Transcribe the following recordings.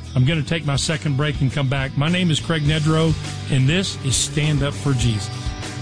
I'm going to take my second break and come back. My name is Craig Nedrow, and this is Stand Up for Jesus.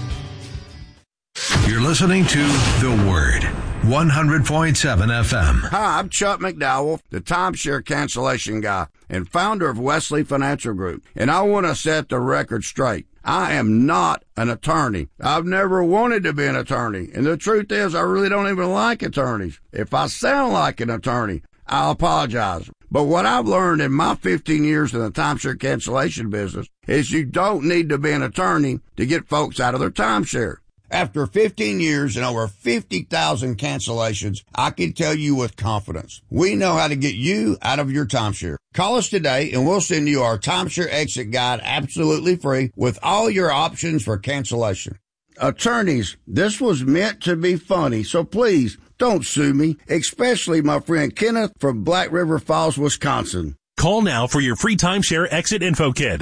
You're listening to The Word, 100.7 FM. Hi, I'm Chuck McDowell, the timeshare cancellation guy and founder of Wesley Financial Group, and I want to set the record straight. I am not an attorney. I've never wanted to be an attorney, and the truth is I really don't even like attorneys. If I sound like an attorney, I'll apologize. But what I've learned in my 15 years in the timeshare cancellation business is you don't need to be an attorney to get folks out of their timeshare. After 15 years and over 50,000 cancellations, I can tell you with confidence, we know how to get you out of your timeshare. Call us today and we'll send you our timeshare exit guide absolutely free with all your options for cancellation. Attorneys, this was meant to be funny, so please don't sue me, especially my friend Kenneth from Black River Falls, Wisconsin. Call now for your free timeshare exit info kit.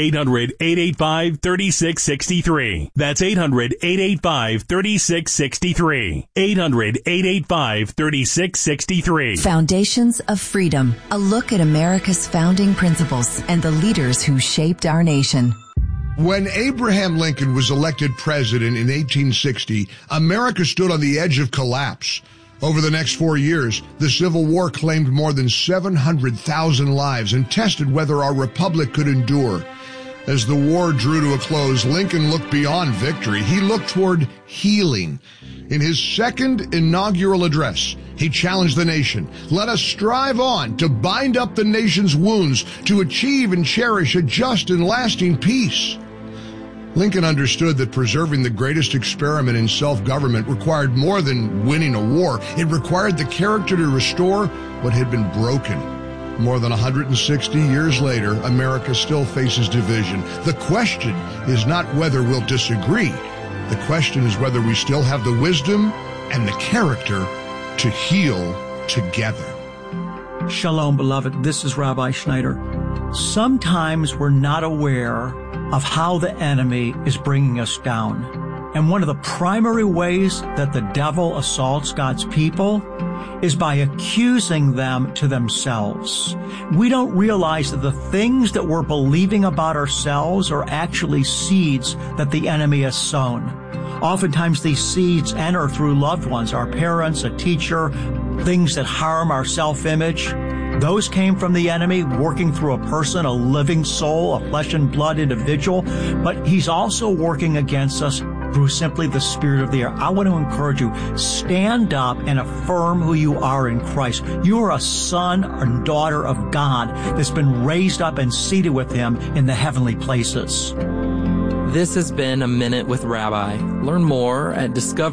800-885-3663. That's 800-885-3663. 800-885-3663. Foundations of Freedom. A look at America's founding principles and the leaders who shaped our nation. When Abraham Lincoln was elected president in 1860, America stood on the edge of collapse. Over the next 4 years, the Civil War claimed more than 700,000 lives and tested whether our republic could endure. As the war drew to a close, Lincoln looked beyond victory. He looked toward healing. In his second inaugural address, he challenged the nation. Let us strive on to bind up the nation's wounds, to achieve and cherish a just and lasting peace. Lincoln understood that preserving the greatest experiment in self-government required more than winning a war. It required the character to restore what had been broken. More than 160 years later, America still faces division. The question is not whether we'll disagree. The question is whether we still have the wisdom and the character to heal together. Shalom, beloved. This is Rabbi Schneider. Sometimes we're not aware of how the enemy is bringing us down. And one of the primary ways that the devil assaults God's people is by accusing them to themselves. We don't realize that the things that we're believing about ourselves are actually seeds that the enemy has sown. Oftentimes these seeds enter through loved ones, our parents, a teacher, things that harm our self-image. Those came from the enemy working through a person, a living soul, a flesh and blood individual. But he's also working against us through simply the spirit of the air. I want to encourage you, stand up and affirm who you are in Christ. You are a son or daughter of God that's been raised up and seated with him in the heavenly places. This has been A Minute with Rabbi. Learn more at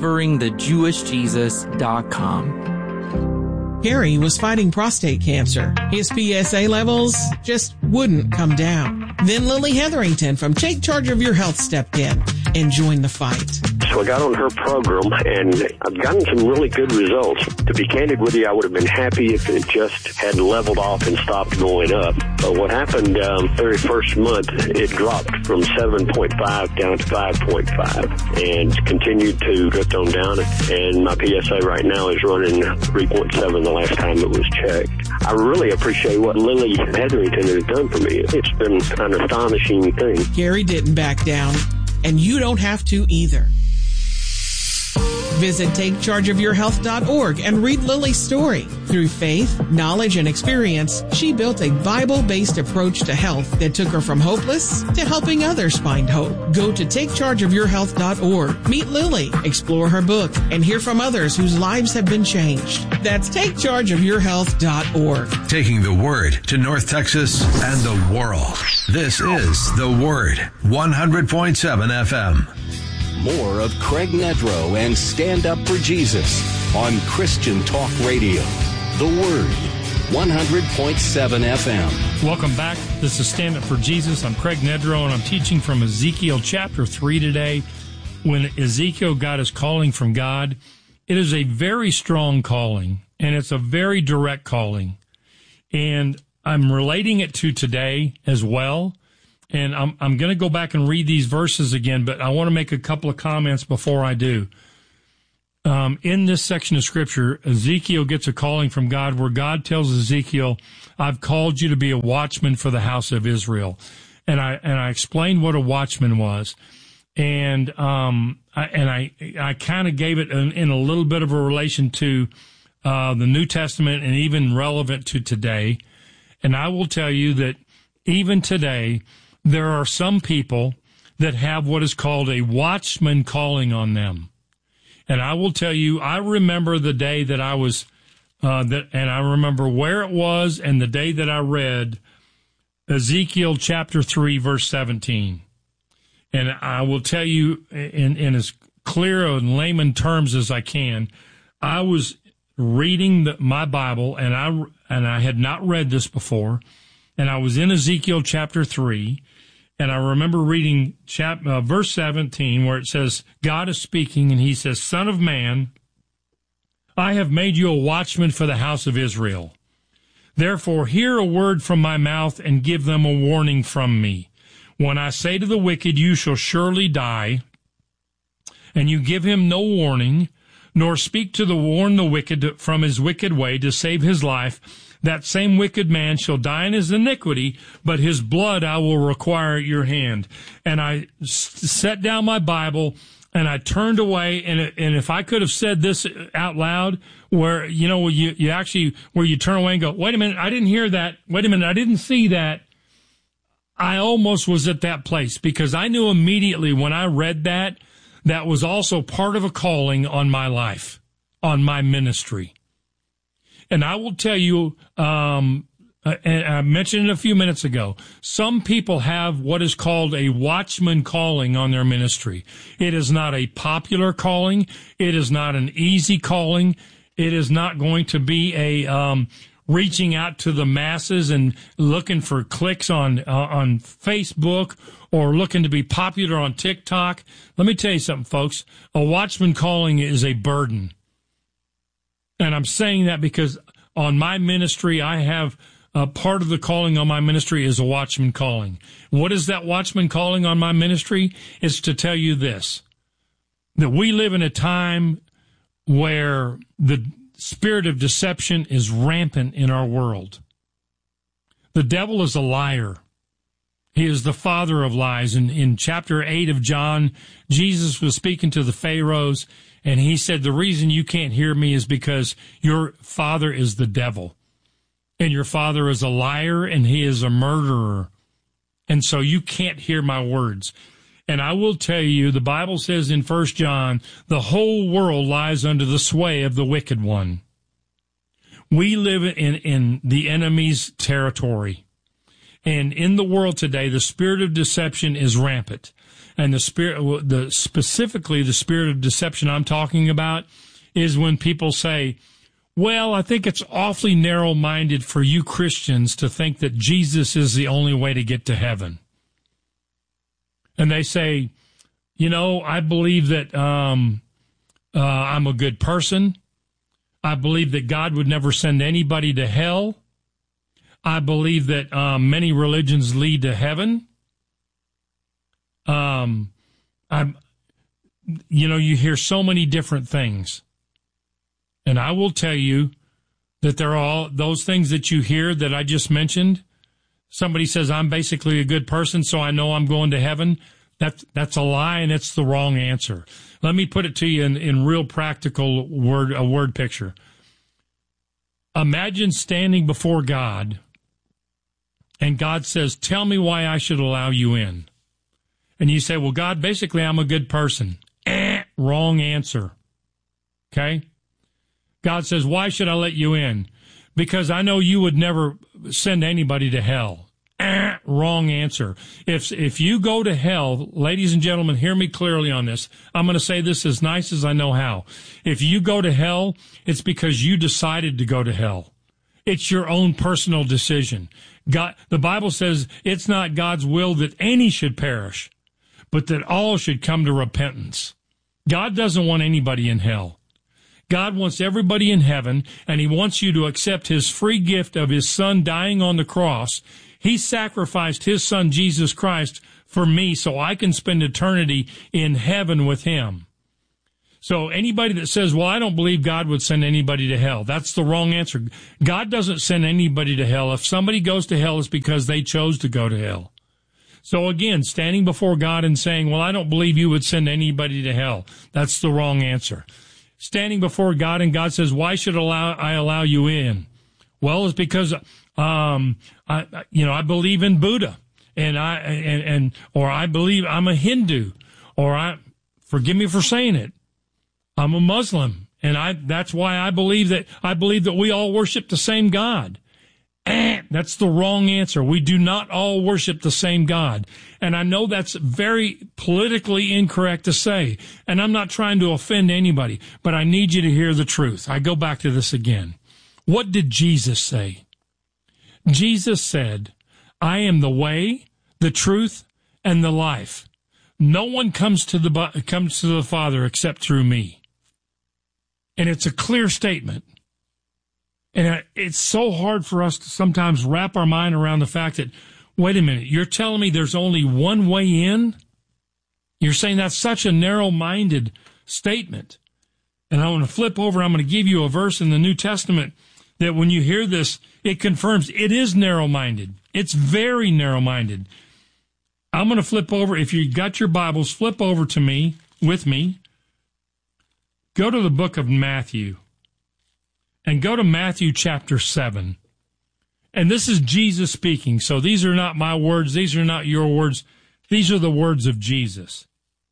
discoveringthejewishjesus.com. Harry was fighting prostate cancer. His PSA levels just wouldn't come down. Then Lily Hetherington from Take Charge of Your Health stepped in and joined the fight. So I got on her program, and I've gotten some really good results. To be candid with you, I would have been happy if it just had leveled off and stopped going up. But what happened very first month, it dropped from 7.5 down to 5.5 and continued to drift on down. And my PSA right now is running 3.7 the last time it was checked. I really appreciate what Lily Hetherington has done for me. It's been an astonishing thing. Gary didn't back down, and you don't have to either. Visit TakeChargeOfYourHealth.org and read Lily's story. Through faith, knowledge, and experience, she built a Bible-based approach to health that took her from hopeless to helping others find hope. Go to TakeChargeOfYourHealth.org, meet Lily, explore her book, and hear from others whose lives have been changed. That's TakeChargeOfYourHealth.org. Taking the Word to North Texas and the world. This is The Word, 100.7 FM. More of Craig Nedrow and Stand Up for Jesus on Christian Talk Radio. The Word, 100.7 FM. Welcome back. This is Stand Up for Jesus. I'm Craig Nedrow, and I'm teaching from Ezekiel chapter 3 today. When Ezekiel got his calling from God, it is a very strong calling, and it's a very direct calling. And I'm relating it to today as well. And I'm going to go back and read these verses again, but I want to make a couple of comments before I do. in this section of Scripture, Ezekiel gets a calling from God where God tells Ezekiel, I've called you to be a watchman for the house of Israel. And I explained what a watchman was. And I kind of gave it in a little bit of a relation to the New Testament and even relevant to today. And I will tell you that even today, there are some people that have what is called a watchman calling on them. And I will tell you, I remember the day that I was, and I remember where it was and the day that I read Ezekiel chapter 3, verse 17. And I will tell you in as clear and layman terms as I can, I was reading my Bible, and I had not read this before, and I was in Ezekiel chapter 3, and I remember reading verse 17 where it says, God is speaking, and he says, Son of man, I have made you a watchman for the house of Israel. Therefore, hear a word from my mouth and give them a warning from me. When I say to the wicked, you shall surely die, and you give him no warning, nor speak to warn the wicked from his wicked way to save his life, that same wicked man shall die in his iniquity, but his blood I will require at your hand. And I set down my Bible, and I turned away, and if I could have said this out loud, where, you actually, where you turn away and go, wait a minute, I didn't hear that. Wait a minute, I didn't see that. I almost was at that place, because I knew immediately when I read that was also part of a calling on my life, on my ministry. And I will tell you, and I mentioned it a few minutes ago, some people have what is called a watchman calling on their ministry. It is not a popular calling. It is not an easy calling. It is not going to be a reaching out to the masses and looking for clicks on Facebook or looking to be popular on TikTok. Let me tell you something, folks. A watchman calling is a burden. And I'm saying that because on my ministry, I have part of the calling on my ministry is a watchman calling. What is that watchman calling on my ministry? It's to tell you this, that we live in a time where the spirit of deception is rampant in our world. The devil is a liar. He is the father of lies. In chapter 8 of John, Jesus was speaking to the Pharaohs, and he said, the reason you can't hear me is because your father is the devil, and your father is a liar, and he is a murderer, and so you can't hear my words. And I will tell you, the Bible says in 1 John, the whole world lies under the sway of the wicked one. We live in the enemy's territory. And in the world today, the spirit of deception is rampant. And specifically the spirit of deception I'm talking about is when people say, well, I think it's awfully narrow-minded for you Christians to think that Jesus is the only way to get to heaven. And they say, I believe that I'm a good person. I believe that God would never send anybody to hell. I believe that many religions lead to heaven. You hear so many different things. And I will tell you that there are all those things that you hear that I just mentioned. Somebody says, I'm basically a good person, so I know I'm going to heaven. That's a lie, and it's the wrong answer. Let me put it to you in real practical word picture. Imagine standing before God, and God says, tell me why I should allow you in. And you say, well, God, basically, I'm a good person. Wrong answer. Okay? God says, why should I let you in? Because I know you would never send anybody to hell. Wrong answer. If you go to hell, ladies and gentlemen, hear me clearly on this. I'm going to say this as nice as I know how. If you go to hell, it's because you decided to go to hell. It's your own personal decision. God, the Bible says it's not God's will that any should perish, but that all should come to repentance. God doesn't want anybody in hell. God wants everybody in heaven, and he wants you to accept his free gift of his son dying on the cross. He sacrificed his son, Jesus Christ, for me so I can spend eternity in heaven with him. So anybody that says, well, I don't believe God would send anybody to hell, that's the wrong answer. God doesn't send anybody to hell. If somebody goes to hell, it's because they chose to go to hell. So again, standing before God and saying, well, I don't believe you would send anybody to hell, that's the wrong answer. Standing before God and God says, why should I allow you in? Well, it's because, I believe in Buddha or I believe I'm a Hindu, or forgive me for saying it, I'm a Muslim, and that's why I believe that we all worship the same God. That's the wrong answer. We do not all worship the same God. And I know that's very politically incorrect to say, and I'm not trying to offend anybody, but I need you to hear the truth. I go back to this again. What did Jesus say? Jesus said, I am the way, the truth, and the life. No one comes to the Father except through me. And it's a clear statement. And it's so hard for us to sometimes wrap our mind around the fact that, wait a minute, you're telling me there's only one way in? You're saying that's such a narrow-minded statement. And I want to flip over, I'm going to give you a verse in the New Testament that when you hear this, it confirms it is narrow-minded. It's very narrow-minded. I'm going to flip over. If you got your Bibles, flip over to me, with me. Go to the book of Matthew. And go to Matthew chapter 7. And this is Jesus speaking. So these are not my words. These are not your words. These are the words of Jesus.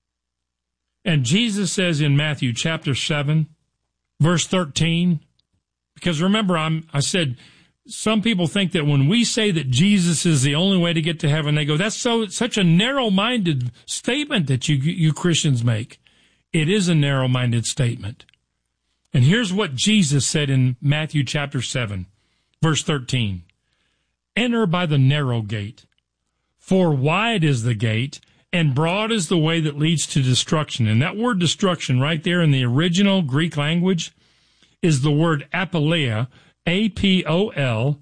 And Jesus says in Matthew chapter 7, verse 13, because remember, I said some people think that when we say that Jesus is the only way to get to heaven, they go, that's such a narrow-minded statement that you Christians make. It is a narrow-minded statement. And here's what Jesus said in Matthew chapter 7, verse 13. Enter by the narrow gate, for wide is the gate, and broad is the way that leads to destruction. And that word destruction right there in the original Greek language is the word apoleia, Apoleia,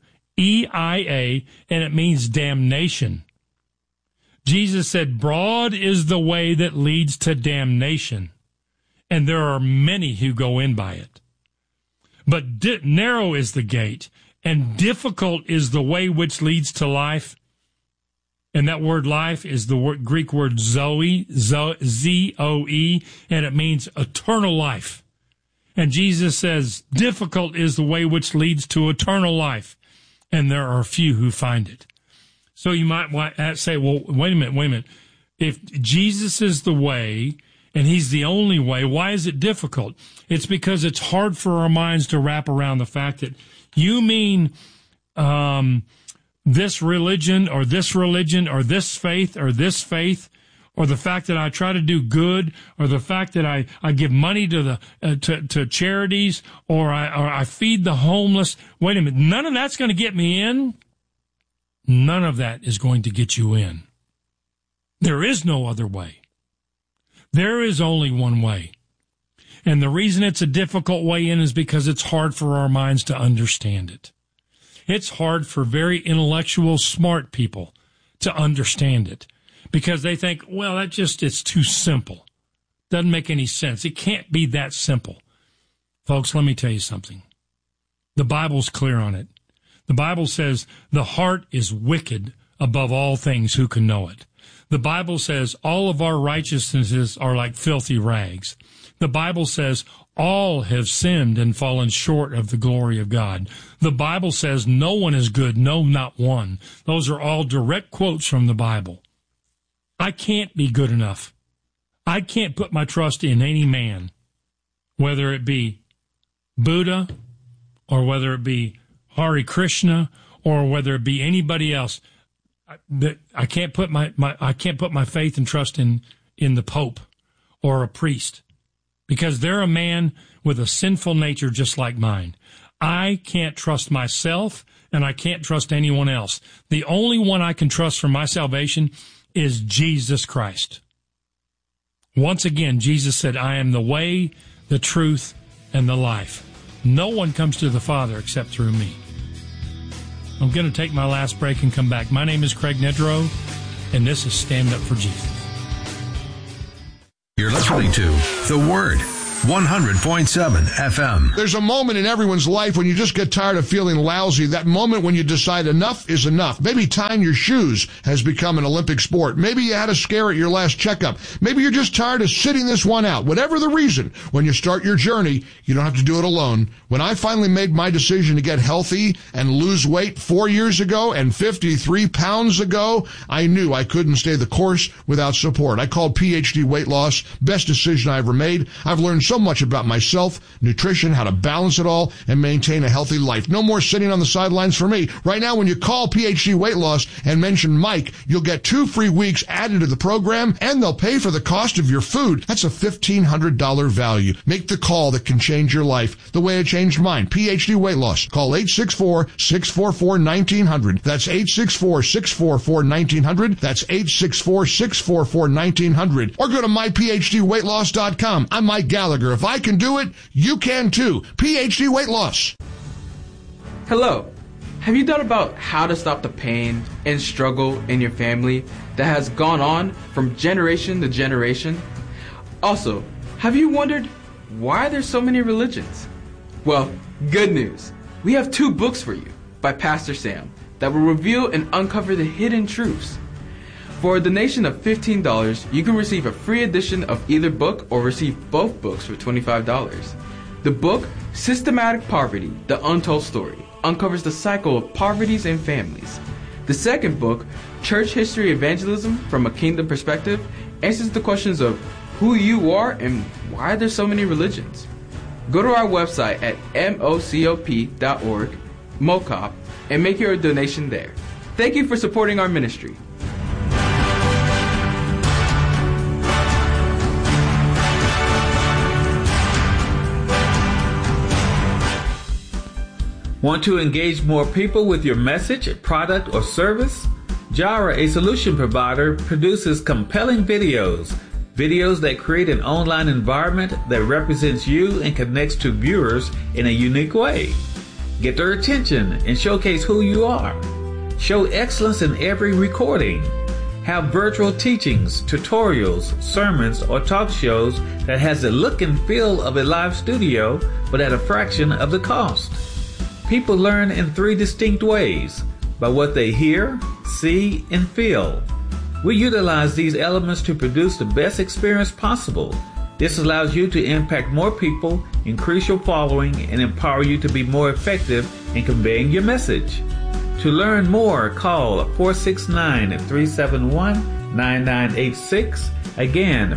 and it means damnation. Jesus said, broad is the way that leads to damnation. And there are many who go in by it. But narrow is the gate, and difficult is the way which leads to life. And that word life is the Greek word zoe, Z-O-E, and it means eternal life. And Jesus says, difficult is the way which leads to eternal life, and there are few who find it. So you might say, well, wait a minute. If Jesus is the way, and he's the only way, why is it difficult? It's because it's hard for our minds to wrap around the fact that you mean this religion or this faith, or the fact that I try to do good, or the fact that I give money to to charities, or I feed the homeless. Wait a minute, none of that's going to get me in. None of that is going to get you in. There is no other way. There is only one way. And the reason it's a difficult way in is because it's hard for our minds to understand it. It's hard for very intellectual, smart people to understand it because they think, well, it's too simple. Doesn't make any sense. It can't be that simple. Folks, let me tell you something. The Bible's clear on it. The Bible says the heart is wicked above all things. Who can know it? The Bible says all of our righteousnesses are like filthy rags. The Bible says all have sinned and fallen short of the glory of God. The Bible says no one is good, no, not one. Those are all direct quotes from the Bible. I can't be good enough. I can't put my trust in any man, whether it be Buddha or whether it be Hare Krishna or whether it be anybody else. I can't put my faith and trust in the Pope or a priest because they're a man with a sinful nature just like mine. I can't trust myself and I can't trust anyone else. The only one I can trust for my salvation is Jesus Christ. Once again, Jesus said, I am the way, the truth, and the life. No one comes to the Father except through me. I'm going to take my last break and come back. My name is Craig Nedrow, and this is Stand Up for Jesus. You're listening to The Word, 100.7 FM. There's a moment in everyone's life when you just get tired of feeling lousy. That moment when you decide enough is enough. Maybe tying your shoes has become an Olympic sport. Maybe you had a scare at your last checkup. Maybe you're just tired of sitting this one out. Whatever the reason, when you start your journey, you don't have to do it alone. When I finally made my decision to get healthy and lose weight 4 years ago and 53 pounds ago, I knew I couldn't stay the course without support. I called PhD Weight Loss. Best decision I ever made. I've learned so much about myself, nutrition, how to balance it all, and maintain a healthy life. No more sitting on the sidelines for me. Right now, when you call PhD Weight Loss and mention Mike, you'll get 2 free weeks added to the program, and they'll pay for the cost of your food. That's a $1,500 value. Make the call that can change your life the way it changed mine. PhD Weight Loss. Call 864-644-1900. That's 864-644-1900. That's 864-644-1900. Or go to myphdweightloss.com. I'm Mike Gallagher. If I can do it, you can too. PhD Weight Loss. Hello. Have you thought about how to stop the pain and struggle in your family that has gone on from generation to generation? Also, have you wondered why there's so many religions? Well, good news. We have 2 books for you by Pastor Sam that will reveal and uncover the hidden truths. For a donation of $15, you can receive a free edition of either book or receive both books for $25. The book, Systematic Poverty, The Untold Story, uncovers the cycle of poverties and families. The second book, Church History Evangelism from a Kingdom Perspective, answers the questions of who you are and why there's so many religions. Go to our website at mocop.org, MOCOP, and make your donation there. Thank you for supporting our ministry. Want to engage more people with your message, product, or service? Jara, a solution provider, produces compelling videos that create an online environment that represents you and connects to viewers in a unique way. Get their attention and showcase who you are. Show excellence in every recording. Have virtual teachings, tutorials, sermons, or talk shows that has the look and feel of a live studio, but at a fraction of the cost. People learn in 3 distinct ways: by what they hear, see, and feel. We utilize these elements to produce the best experience possible. This allows you to impact more people, increase your following, and empower you to be more effective in conveying your message. To learn more, call 469-371-9986. Again,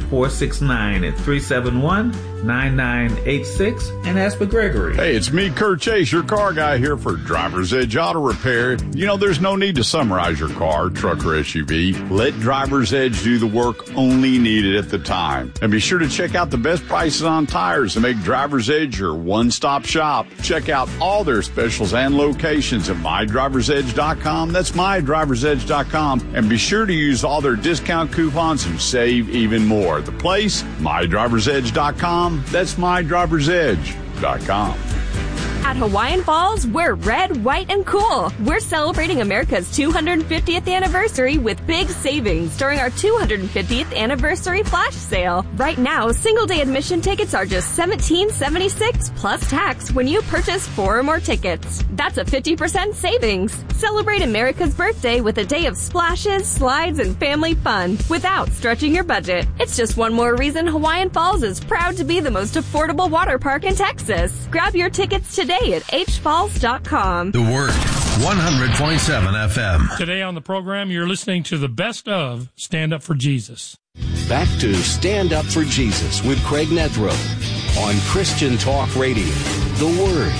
469-371-9986, and ask for Gregory. Hey, it's me, Kurt Chase, your car guy here for Driver's Edge Auto Repair. You know, there's no need to summarize your car, truck, or SUV. Let Driver's Edge do the work only needed at the time. And be sure to check out the best prices on tires to make Driver's Edge your one-stop shop. Check out all their specials and locations at mydriversedge.com. That's mydriversedge.com. And be sure to use all their discount coupons and save even more. The place, mydriversedge.com. That's mydriversedge.com. At Hawaiian Falls, we're red, white, and cool. We're celebrating America's 250th anniversary with big savings during our 250th anniversary flash sale. Right now, single-day admission tickets are just $17.76 plus tax when you purchase 4 or more tickets. That's a 50% savings. Celebrate America's birthday with a day of splashes, slides, and family fun without stretching your budget. It's just one more reason Hawaiian Falls is proud to be the most affordable water park in Texas. Grab your tickets today at hfalls.com. The Word, 100.7 FM. Today on the program, you're listening to the best of Stand Up for Jesus. Back to Stand Up for Jesus with Craig Nedrow on Christian Talk Radio. The Word,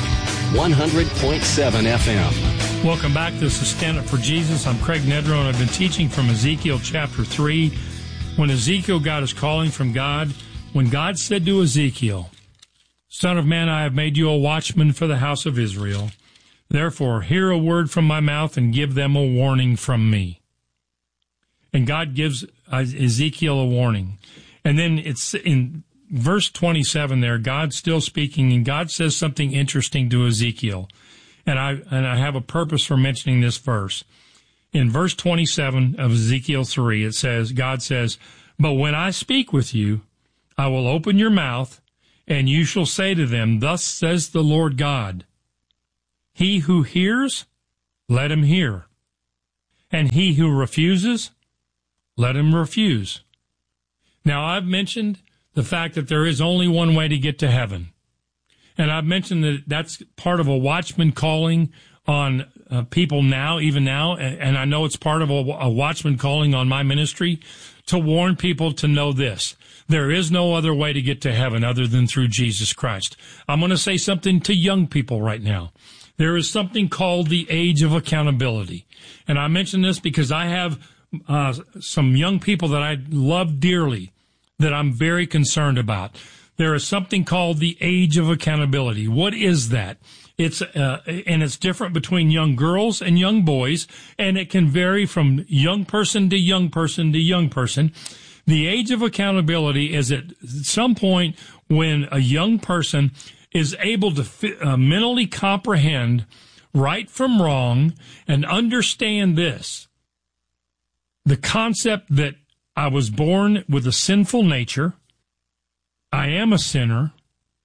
100.7 FM. Welcome back. This is Stand Up for Jesus. I'm Craig Nedrow, and I've been teaching from Ezekiel chapter 3. When Ezekiel got his calling from God, when God said to Ezekiel, Son of man, I have made you a watchman for the house of Israel. Therefore, hear a word from my mouth and give them a warning from me. And God gives Ezekiel a warning. And then it's in verse 27 there, God's still speaking, and God says something interesting to Ezekiel. And I have a purpose for mentioning this verse. In verse 27 of Ezekiel 3, it says, God says, but when I speak with you, I will open your mouth, And you shall say to them, Thus says the Lord God, He who hears, let him hear. And he who refuses, let him refuse. Now, I've mentioned the fact that there is only one way to get to heaven. And I've mentioned that that's part of a watchman calling on people now, even now. And I know it's part of a watchman calling on my ministry to warn people to know this. There is no other way to get to heaven other than through Jesus Christ. I'm going to say something to young people right now. There is something called the age of accountability. And I mention this because I have some young people that I love dearly that I'm very concerned about. There is something called the age of accountability. What is that? It's different between young girls and young boys, and it can vary from young person to young person to young person. The age of accountability is at some point when a young person is able to mentally comprehend right from wrong and understand this. The concept that I was born with a sinful nature. I am a sinner.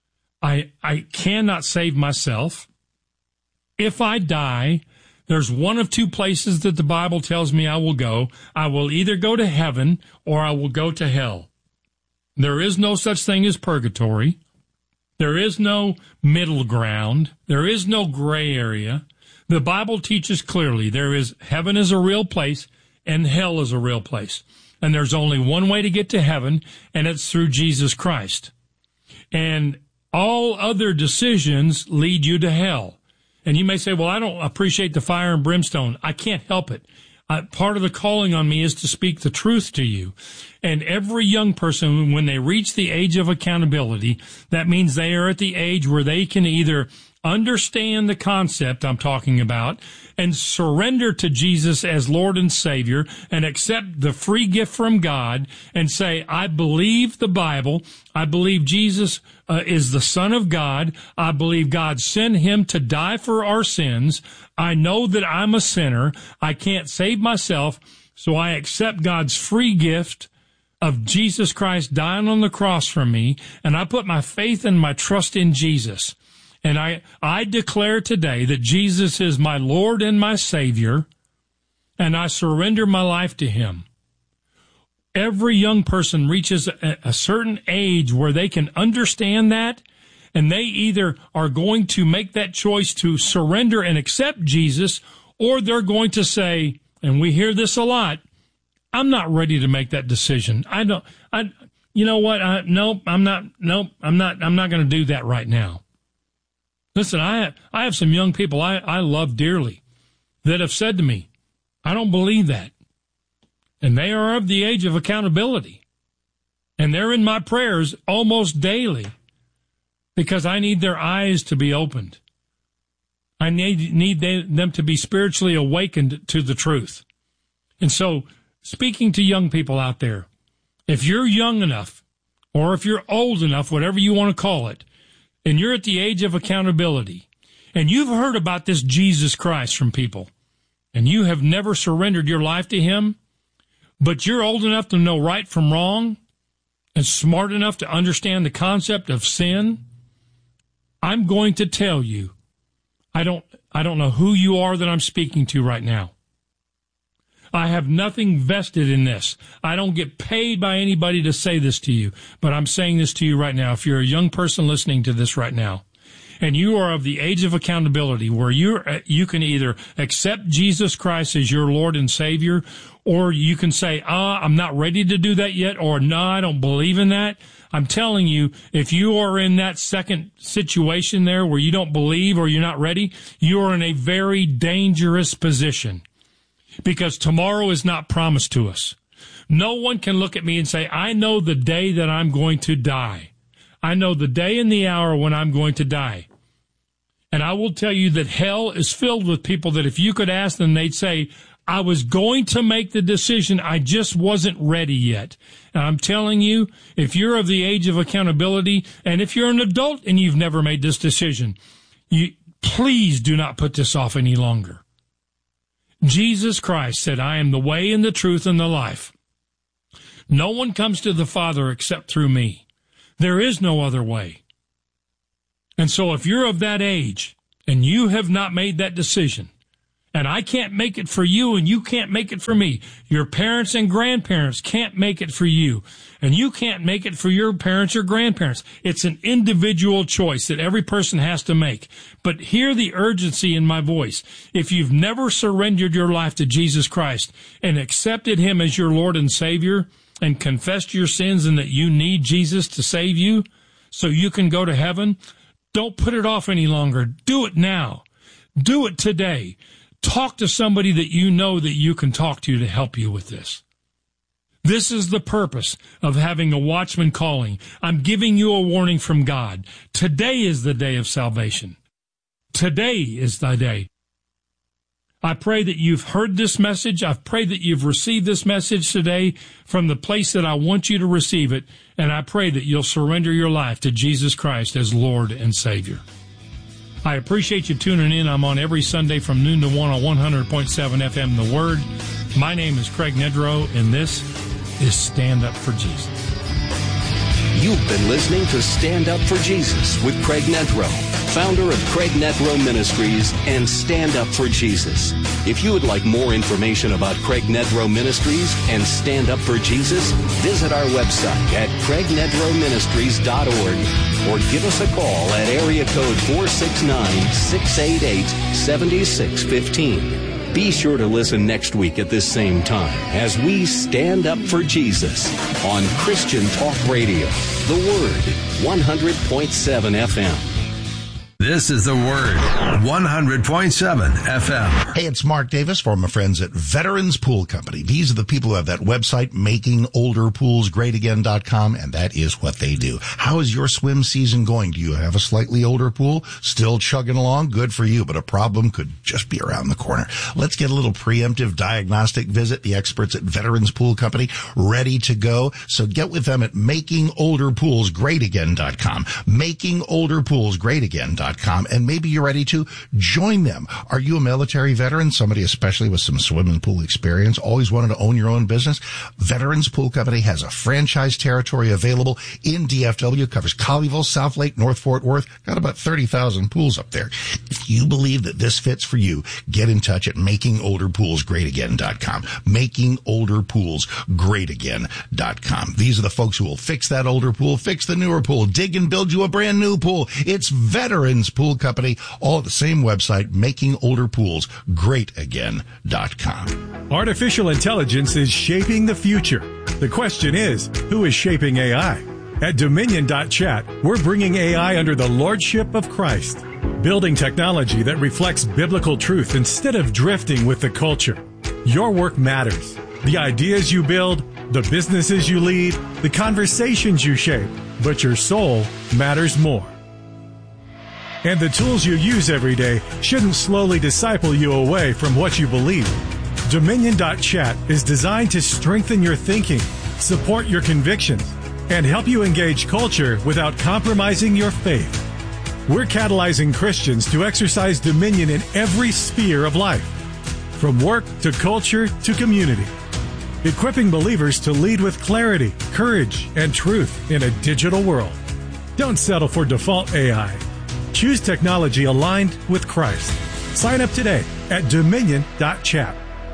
I cannot save myself. If I die, there's one of two places that the Bible tells me I will go. I will either go to heaven or I will go to hell. There is no such thing as purgatory. There is no middle ground. There is no gray area. The Bible teaches clearly heaven is a real place and hell is a real place. And there's only one way to get to heaven, and it's through Jesus Christ. And all other decisions lead you to hell. And you may say, well, I don't appreciate the fire and brimstone. I can't help it. Part of the calling on me is to speak the truth to you. And every young person, when they reach the age of accountability, that means they are at the age where they can either understand the concept I'm talking about and surrender to Jesus as Lord and Savior and accept the free gift from God and say, I believe the Bible. I believe Jesus is the Son of God. I believe God sent him to die for our sins. I know that I'm a sinner. I can't save myself, so I accept God's free gift of Jesus Christ dying on the cross for me, and I put my faith and my trust in Jesus. And I declare today that Jesus is my Lord and my Savior, and I surrender my life to him. Every young person reaches a certain age where they can understand that, and they either are going to make that choice to surrender and accept Jesus, or they're going to say, and we hear this a lot, I'm not ready to make that decision. You know what? I'm not going to do that right now. Listen, I have some young people I love dearly that have said to me, I don't believe that. And they are of the age of accountability. And they're in my prayers almost daily because I need their eyes to be opened. I need them to be spiritually awakened to the truth. And so, speaking to young people out there, if you're young enough, or if you're old enough, whatever you want to call it, and you're at the age of accountability, and you've heard about this Jesus Christ from people, and you have never surrendered your life to him, but you're old enough to know right from wrong, and smart enough to understand the concept of sin, I'm going to tell you, I don't know who you are that I'm speaking to right now. I have nothing vested in this. I don't get paid by anybody to say this to you, but I'm saying this to you right now. If you're a young person listening to this right now, and you are of the age of accountability where you can either accept Jesus Christ as your Lord and Savior, or you can say, I'm not ready to do that yet, or no, I don't believe in that. I'm telling you, if you are in that second situation there where you don't believe or you're not ready, you are in a very dangerous position. Because tomorrow is not promised to us. No one can look at me and say, I know the day that I'm going to die. I know the day and the hour when I'm going to die. And I will tell you that hell is filled with people that if you could ask them, they'd say, I was going to make the decision, I just wasn't ready yet. And I'm telling you, if you're of the age of accountability, and if you're an adult and you've never made this decision, please do not put this off any longer. Jesus Christ said, I am the way and the truth and the life. No one comes to the Father except through me. There is no other way. And so if you're of that age and you have not made that decision, and I can't make it for you and you can't make it for me, your parents and grandparents can't make it for you, and you can't make it for your parents or grandparents. It's an individual choice that every person has to make. But hear the urgency in my voice. If you've never surrendered your life to Jesus Christ and accepted him as your Lord and Savior and confessed your sins and that you need Jesus to save you so you can go to heaven, don't put it off any longer. Do it now. Do it today. Talk to somebody that you know that you can talk to help you with this. This is the purpose of having a Watchman calling. I'm giving you a warning from God. Today is the day of salvation. Today is thy day. I pray that you've heard this message. I pray that you've received this message today from the place that I want you to receive it. And I pray that you'll surrender your life to Jesus Christ as Lord and Savior. I appreciate you tuning in. I'm on every Sunday from noon to 1 on 100.7 FM The Word. My name is Craig Nedrow, and this is Stand Up for Jesus. You've been listening to Stand Up for Jesus with Craig Nedrow, founder of Craig Nedrow Ministries and Stand Up for Jesus. If you would like more information about Craig Nedrow Ministries and Stand Up for Jesus, visit our website at craignedrowministries.org or give us a call at area code 469-688-7615. Be sure to listen next week at this same time as we stand up for Jesus on Christian Talk Radio. The Word, 100.7 FM. This is The Word, 100.7 FM. Hey, it's Mark Davis from my friends at Veterans Pool Company. These are the people who have that website, makingolderpoolsgreatagain.com, and that is what they do. How is your swim season going? Do you have a slightly older pool? Still chugging along? Good for you, but a problem could just be around the corner. Let's get a little preemptive diagnostic visit. The experts at Veterans Pool Company ready to go. So get with them at makingolderpoolsgreatagain.com. makingolderpoolsgreatagain.com. And maybe you're ready to join them. Are you a military veteran? Somebody especially with some swimming pool experience? Always wanted to own your own business? Veterans Pool Company has a franchise territory available in DFW. Covers Colleyville, South Lake, North Fort Worth. Got about 30,000 pools up there. If you believe that this fits for you, get in touch at makingolderpoolsgreatagain.com. makingolderpoolsgreatagain.com. These are the folks who will fix that older pool, fix the newer pool, dig and build you a brand new pool. It's Veterans Pool Company, all at the same website, makingolderpoolsgreatagain.com. Artificial intelligence is shaping the future. The question is, who is shaping AI? At Dominion.chat, we're bringing AI under the lordship of Christ, building technology that reflects biblical truth instead of drifting with the culture. Your work matters. The ideas you build, the businesses you lead, the conversations you shape, but your soul matters more. And the tools you use every day shouldn't slowly disciple you away from what you believe. Dominion.chat is designed to strengthen your thinking, support your convictions, and help you engage culture without compromising your faith. We're catalyzing Christians to exercise dominion in every sphere of life, from work to culture to community, equipping believers to lead with clarity, courage, and truth in a digital world. Don't settle for default AI. Choose technology aligned with Christ. Sign up today at Dominion.chat.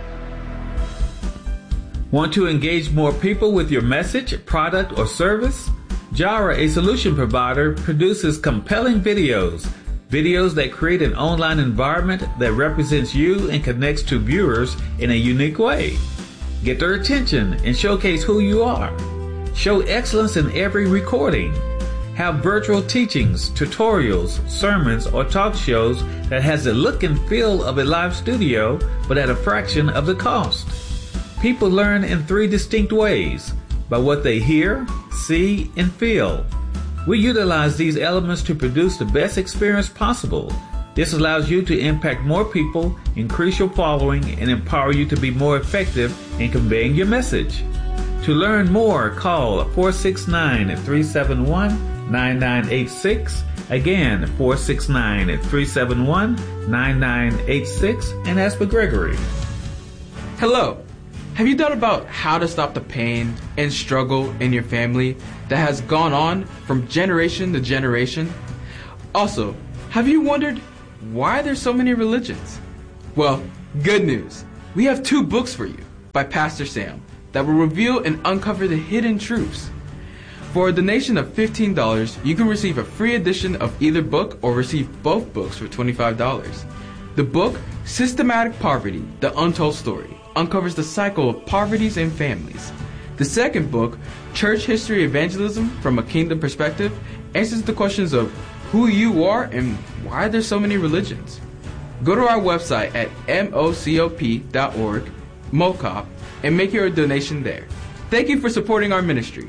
Want to engage more people with your message, product, or service? Jara, a solution provider, produces compelling videos that create an online environment that represents you and connects to viewers in a unique way. Get their attention and showcase who you are. Show excellence in every recording. Have virtual teachings, tutorials, sermons, or talk shows that has the look and feel of a live studio, but at a fraction of the cost. People learn in 3 distinct ways: by what they hear, see, and feel. We utilize these elements to produce the best experience possible. This allows you to impact more people, increase your following, and empower you to be more effective in conveying your message. To learn more, call 469-371-9986. Again, 469-371-9986, and ask for Gregory. Hello. Have you thought about how to stop the pain and struggle in your family that has gone on from generation to generation? Also, have you wondered why there's so many religions? Well, good news. We have 2 books for you by Pastor Sam that will reveal and uncover the hidden truths. For a donation of $15, you can receive a free edition of either book or receive both books for $25. The book, Systematic Poverty, The Untold Story, uncovers the cycle of poverties and families. The second book, Church History Evangelism from a Kingdom Perspective, answers the questions of who you are and why there's so many religions. Go to our website at mocop.org, MOCOP, and make your donation there. Thank you for supporting our ministry.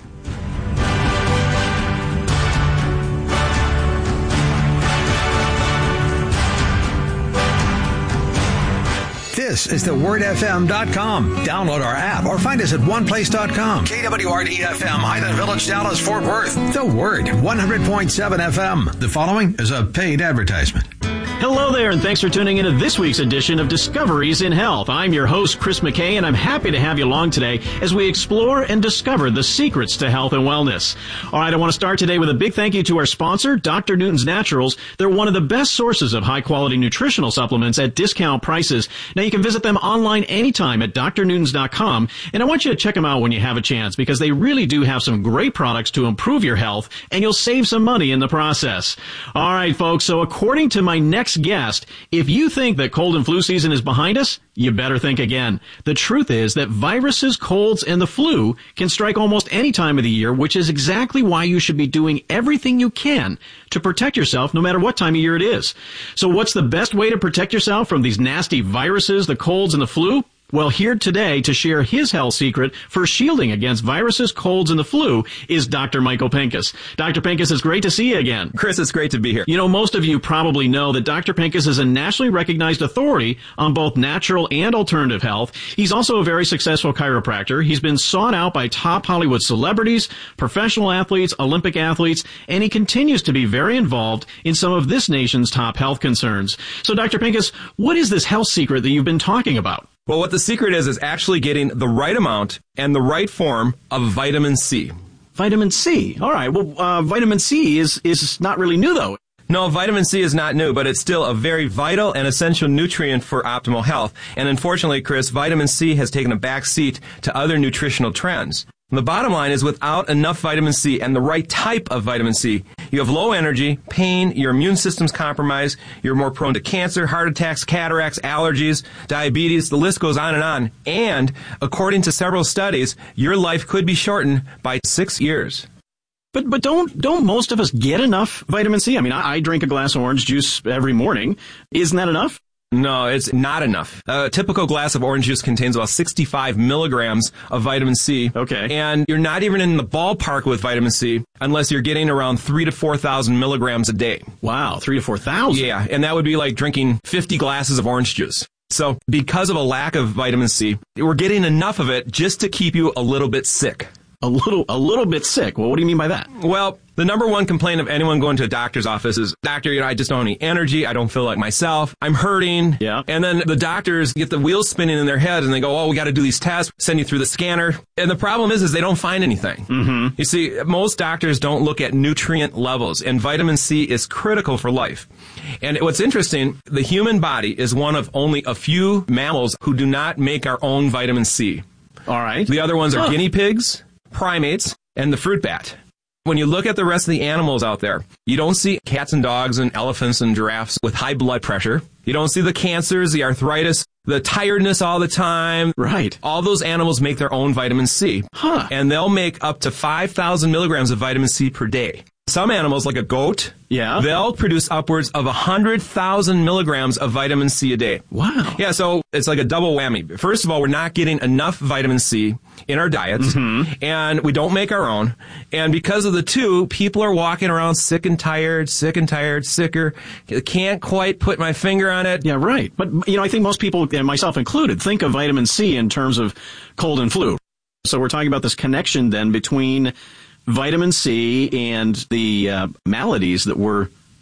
This is thewordfm.com. Download our app or find us at oneplace.com. KWRD-FM, Highland Village, Dallas, Fort Worth. The Word, 100.7 FM. The following is a paid advertisement. Hello there, and thanks for tuning into this week's edition of Discoveries in Health. I'm your host, Chris McKay, and I'm happy to have you along today as we explore and discover the secrets to health and wellness. All right, I want to start today with a big thank you to our sponsor, Dr. Newton's Naturals. They're one of the best sources of high-quality nutritional supplements at discount prices. Now, you can visit them online anytime at drnewtons.com, and I want you to check them out when you have a chance because they really do have some great products to improve your health, and you'll save some money in the process. All right, folks, so according to my next guest, if you think that cold and flu season is behind us, you better think again. The truth is that viruses, colds, and the flu can strike almost any time of the year, which is exactly why you should be doing everything you can to protect yourself no matter what time of year it is. So what's the best way to protect yourself from these nasty viruses, the colds, and the flu? Well, here today to share his health secret for shielding against viruses, colds, and the flu is Dr. Michael Pinkus. Dr. Pinkus, it's great to see you again. Chris, it's great to be here. You know, most of you probably know that Dr. Pinkus is a nationally recognized authority on both natural and alternative health. He's also a very successful chiropractor. He's been sought out by top Hollywood celebrities, professional athletes, Olympic athletes, and he continues to be very involved in some of this nation's top health concerns. So, Dr. Pinkus, what is this health secret that you've been talking about? Well, what the secret is actually getting the right amount and the right form of vitamin C. Vitamin C. All right. Well, vitamin C is not really new, though. No, vitamin C is not new, but it's still a very vital and essential nutrient for optimal health. And unfortunately, Chris, vitamin C has taken a back seat to other nutritional trends. The bottom line is without enough vitamin C and the right type of vitamin C, you have low energy, pain, your immune system's compromised, you're more prone to cancer, heart attacks, cataracts, allergies, diabetes, the list goes on. And according to several studies, your life could be shortened by 6 years. But don't most of us get enough vitamin C? I mean, I drink a glass of orange juice every morning. Isn't that enough? No, it's not enough. A typical glass of orange juice contains about 65 milligrams of vitamin C. Okay. And you're not even in the ballpark with vitamin C unless you're getting around 3,000 to 4,000 milligrams a day. Wow, 3,000 to 4,000? Yeah, and that would be like drinking 50 glasses of orange juice. So because of a lack of vitamin C, we're getting enough of it just to keep you a little bit sick. A little bit sick. Well, what do you mean by that? Well, the number one complaint of anyone going to a doctor's office is, doctor, I just don't have any energy. I don't feel like myself. I'm hurting. Yeah. And then the doctors get the wheels spinning in their head and they go, oh, we got to do these tests, send you through the scanner. And the problem is they don't find anything. Mm-hmm. You see, most doctors don't look at nutrient levels, and vitamin C is critical for life. And what's interesting, the human body is one of only a few mammals who do not make our own vitamin C. All right. The other ones are guinea pigs, primates, and the fruit bat. When you look at the rest of the animals out there, you don't see cats and dogs and elephants and giraffes with high blood pressure. You don't see the cancers, the arthritis, the tiredness all the time. Right. All those animals make their own vitamin C. Huh. And they'll make up to 5,000 milligrams of vitamin C per day. Some animals, like a goat, they'll produce upwards of 100,000 milligrams of vitamin C a day. Wow. Yeah, so it's like a double whammy. First of all, we're not getting enough vitamin C in our diets, and we don't make our own. And because of the two, people are walking around sick and tired, sicker. Can't quite put my finger on it. Yeah, right. But, you know, I think most people, and myself included, think of vitamin C in terms of cold and flu. So we're talking about this connection then between vitamin C and the maladies that we're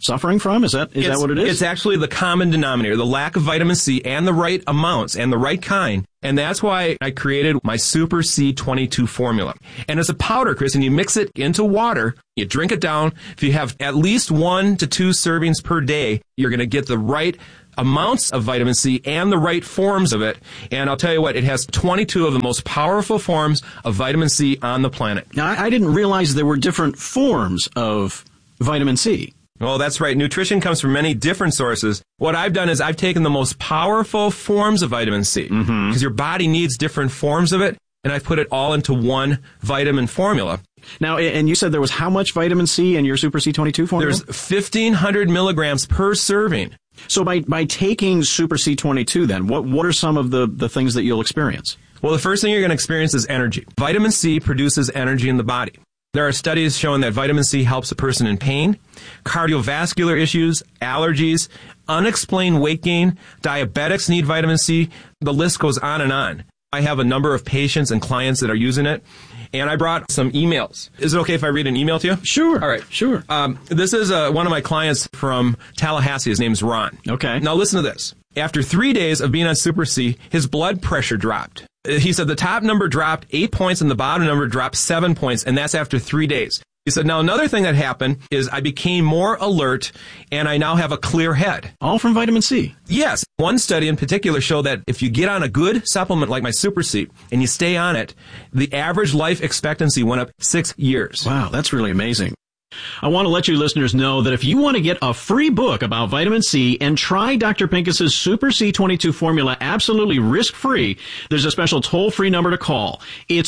suffering from? Is that what it is? It's actually the common denominator, the lack of vitamin C and the right amounts and the right kind. And that's why I created my Super C22 formula. And it's a powder, Chris, and you mix it into water. You drink it down. If you have at least 1 to 2 servings per day, you're going to get the right amounts of vitamin C and the right forms of it. And I'll tell you what, it has 22 of the most powerful forms of vitamin C on the planet. Now, I didn't realize there were different forms of vitamin C. Well, that's right. Nutrition comes from many different sources. What I've done is I've taken the most powerful forms of vitamin C, because your body needs different forms of it, and I've put it all into one vitamin formula. Now, and you said there was how much vitamin C in your Super C22 formula? There's 1,500 milligrams per serving. So by taking Super C22 then, what are some of the things that you'll experience? Well, the first thing you're going to experience is energy. Vitamin C produces energy in the body. There are studies showing that vitamin C helps a person in pain, cardiovascular issues, allergies, unexplained weight gain, diabetics need vitamin C. The list goes on and on. I have a number of patients and clients that are using it, and I brought some emails. Is it okay if I read an email to you? Sure. All right. Sure. This is one of my clients from Tallahassee. His name's Ron. Okay. Now listen to this. After 3 days of being on Super C, his blood pressure dropped. He said the top number dropped 8 points and the bottom number dropped 7 points, and that's after 3 days. He said, now another thing that happened is I became more alert and I now have a clear head. All from vitamin C? Yes. One study in particular showed that if you get on a good supplement like my Super C and you stay on it, the average life expectancy went up 6 years. Wow, that's really amazing. I want to let you listeners know that if you want to get a free book about vitamin C and try Dr. Pincus's Super C22 formula absolutely risk-free, there's a special toll-free number to call. It's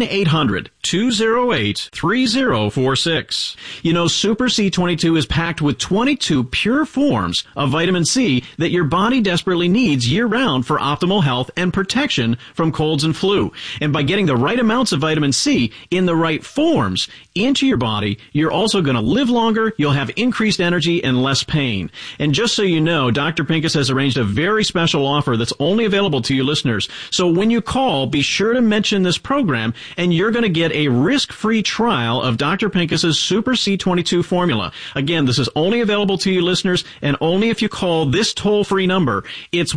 1-800-208-3046. You know, Super C22 is packed with 22 pure forms of vitamin C that your body desperately needs year-round for optimal health and protection from colds and flu. And by getting the right amounts of vitamin C in the right forms into your body, you're also going to live longer, you'll have increased energy and less pain. And just so you know, Dr. Pincus has arranged a very special offer that's only available to you listeners. So when you call, be sure to mention this program, and you're going to get a risk-free trial of Dr. Pincus's Super C22 formula. Again, this is only available to you listeners, and only if you call this toll-free number. It's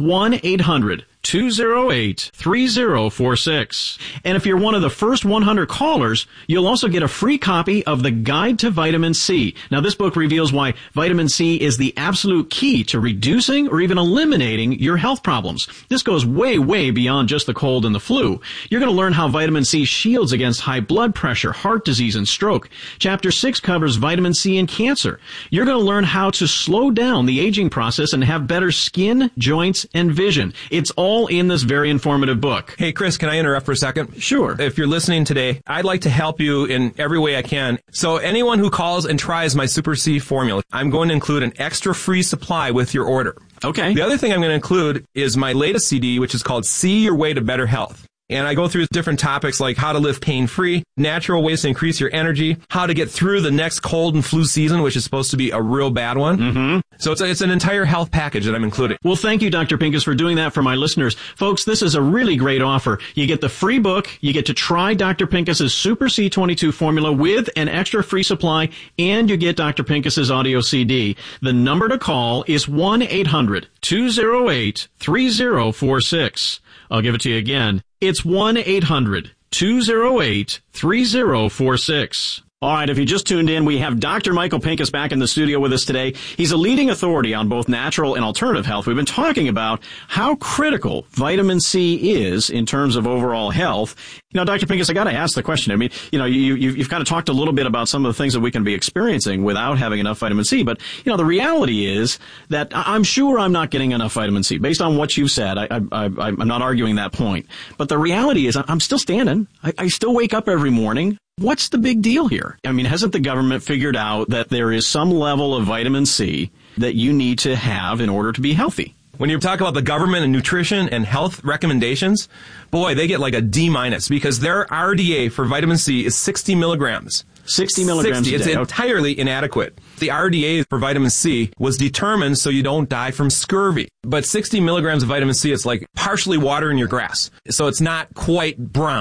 1-800-208-3046. And if you're one of the first 100 callers, you'll also get a free copy of the Guide to Vitamin C. Now, this book reveals why vitamin C is the absolute key to reducing or even eliminating your health problems. This goes way, way beyond just the cold and the flu. You're going to learn how vitamin C shields against high blood pressure, heart disease, and stroke. Chapter 6 covers vitamin C and cancer. You're going to learn how to slow down the aging process and have better skin, joints, and vision. It's all in this very informative book. Hey, Chris, can I interrupt for a second? Sure. If you're listening today, I'd like to help you in every way I can. So anyone who calls and tries my Super C formula, I'm going to include an extra free supply with your order. Okay. The other thing I'm going to include is my latest CD, which is called See Your Way to Better Health. And I go through different topics like how to live pain-free, natural ways to increase your energy, how to get through the next cold and flu season, which is supposed to be a real bad one. Mm-hmm. So it's an entire health package that I'm including. Well, thank you, Dr. Pincus, for doing that for my listeners. Folks, this is a really great offer. You get the free book, you get to try Dr. Pincus's Super C22 formula with an extra free supply, and you get Dr. Pincus's audio CD. The number to call is 1-800-208-3046. I'll give it to you again. It's 1-800-208-3046. All right, if you just tuned in, we have Dr. Michael Pincus back in the studio with us today. He's a leading authority on both natural and alternative health. We've been talking about how critical vitamin C is in terms of overall health. You know, Dr. Pincus, I got to ask the question. I mean, you know, you've kind of talked a little bit about some of the things that we can be experiencing without having enough vitamin C. But, you know, the reality is that I'm sure I'm not getting enough vitamin C. Based on what you've said, I'm not arguing that point. But the reality is I'm still standing. I still wake up every morning. What's the big deal here? I mean, hasn't the government figured out that there is some level of vitamin C that you need to have in order to be healthy? When you talk about the government and nutrition and health recommendations, boy, they get like a D- because their RDA for vitamin C is 60 milligrams. 60 milligrams a day. It's entirely inadequate. The RDA for vitamin C was determined so you don't die from scurvy. But 60 milligrams of vitamin C is like partially water in your grass. So it's not quite brown.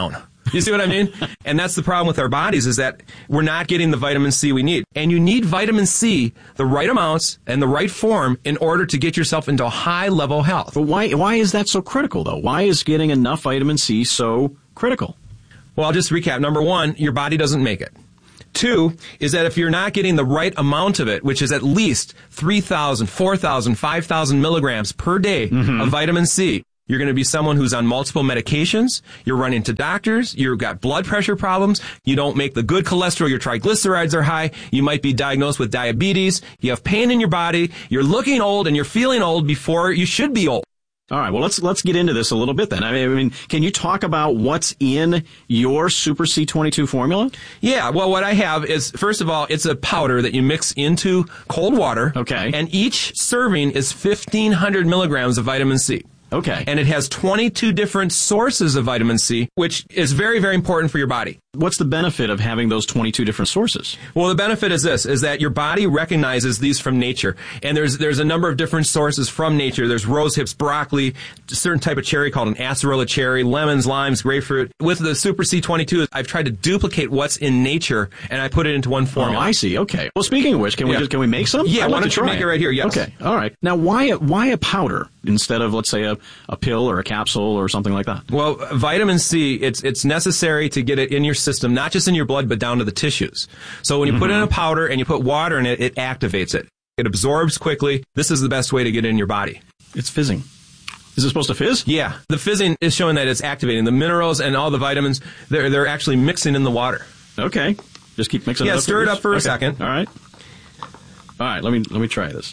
You see what I mean? And that's the problem with our bodies, is that we're not getting the vitamin C we need. And you need vitamin C, the right amounts and the right form, in order to get yourself into high-level health. But why is that so critical, though? Why is getting enough vitamin C so critical? Well, I'll just recap. Number one, your body doesn't make it. Two is that if you're not getting the right amount of it, which is at least 3,000, 4,000, 5,000 milligrams per day of vitamin C, you're going to be someone who's on multiple medications. You're running to doctors. You've got blood pressure problems. You don't make the good cholesterol. Your triglycerides are high. You might be diagnosed with diabetes. You have pain in your body. You're looking old, and you're feeling old before you should be old. All right, well, let's get into this a little bit then. I mean, can you talk about what's in your Super C22 formula? Yeah, well, what I have is, first of all, it's a powder that you mix into cold water. Okay. And each serving is 1,500 milligrams of vitamin C. Okay. And it has 22 different sources of vitamin C, which is very, very important for your body. What's the benefit of having those 22 different sources? Well, the benefit is this, is that your body recognizes these from nature. And there's a number of different sources from nature. There's rose hips, broccoli, a certain type of cherry called an acerola cherry, lemons, limes, grapefruit. With the Super C22, I've tried to duplicate what's in nature, and I put it into one formula. Oh, I see. Okay. Well, speaking of which, can we make some? Yeah, why don't you make it right here? Yes. Okay. All right. Now, why a powder instead of, let's say, a pill or a capsule or something like that? Well, vitamin C, it's necessary to get it in your system, not just in your blood, but down to the tissues. So when you put in a powder and you put water in it, it activates it. It absorbs quickly. This is the best way to get it in your body. It's fizzing. Is it supposed to fizz? Yeah. The fizzing is showing that it's activating. The minerals and all the vitamins, they're actually mixing in the water. Okay. Just keep mixing it up. Yeah, stir it up for a second. All right. All right, let me try this.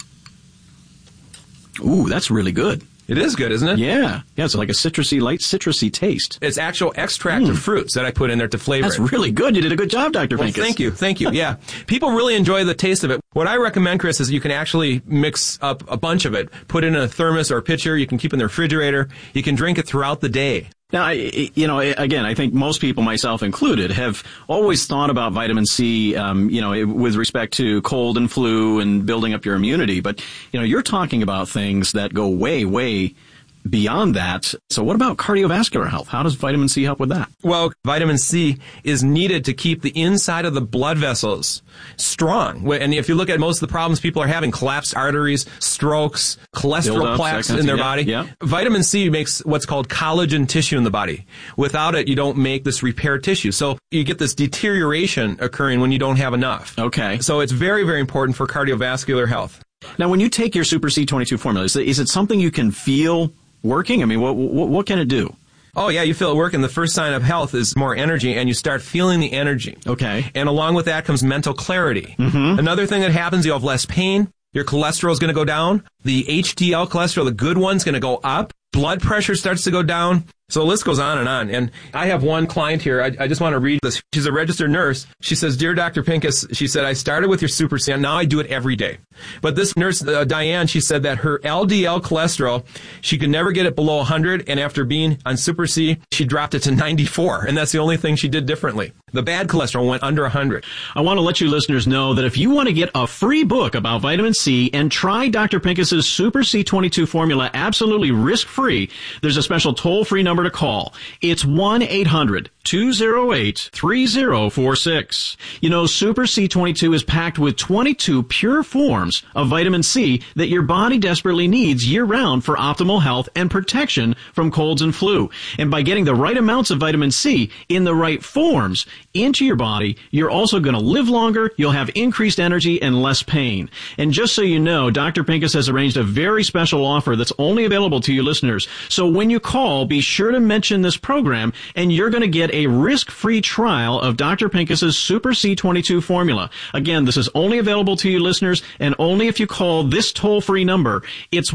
Ooh, that's really good. It is good, isn't it? Yeah. Yeah, it's like a light citrusy taste. It's actual extract of fruits that I put in there to flavor it. That's really good. You did a good job, Dr. Pincus. Thank you. Yeah. People really enjoy the taste of it. What I recommend, Chris, is you can actually mix up a bunch of it, put it in a thermos or a pitcher. You can keep it in the refrigerator. You can drink it throughout the day. Now, again, I think most people, myself included, have always thought about vitamin C, with respect to cold and flu and building up your immunity. But, you're talking about things that go way, way beyond that. So what about cardiovascular health? How does vitamin C help with that? Well, vitamin C is needed to keep the inside of the blood vessels strong. And if you look at most of the problems people are having, collapsed arteries, strokes, cholesterol plaques in their body, vitamin C makes what's called collagen tissue in the body. Without it, you don't make this repair tissue. So you get this deterioration occurring when you don't have enough. Okay. So it's very, very important for cardiovascular health. Now, when you take your Super C22 formula, is it something you can feel working? I mean, what can it do? Oh, yeah, you feel it working. The first sign of health is more energy, and you start feeling the energy. Okay. And along with that comes mental clarity. Another thing that happens, you'll have less pain. Your cholesterol is going to go down. The HDL cholesterol, the good one's going to go up. Blood pressure starts to go down. So the list goes on and on. And I have one client here. I just want to read this. She's a registered nurse. She says, "Dear Dr. Pincus," she said, "I started with your Super C, and now I do it every day." But this nurse, Diane, she said that her LDL cholesterol, she could never get it below 100. And after being on Super C, she dropped it to 94. And that's the only thing she did differently. The bad cholesterol went under 100. I want to let you listeners know that if you want to get a free book about vitamin C and try Dr. Pincus's Super C22 formula absolutely risk-free, there's a special toll-free number to call. It's 1-800-208-3046. You know, Super C22 is packed with 22 pure forms of vitamin C that your body desperately needs year-round for optimal health and protection from colds and flu. And by getting the right amounts of vitamin C in the right forms into your body, you're also going to live longer, you'll have increased energy and less pain. And just so you know, Dr. Pincus has arranged a very special offer that's only available to you listeners. So when you call, be sure to mention this program, and you're going to get a risk-free trial of Dr. Pincus's Super C22 formula. Again, this is only available to you listeners, and only if you call this toll-free number. It's